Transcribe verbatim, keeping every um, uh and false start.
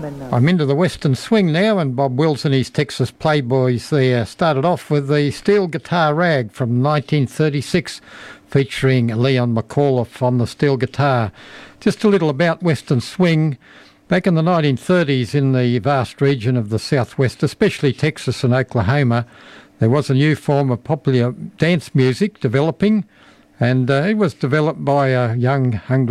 I'm into the Western swing now, and Bob Wills and his Texas Playboys there started off with the steel guitar rag from nineteen thirty-six, featuring Leon McAuliffe on the steel guitar. Just a little about Western swing. Back in the nineteen thirties, in the vast region of the Southwest, especially Texas and Oklahoma, there was a new form of popular dance music developing, and uh, it was developed by a young, hungry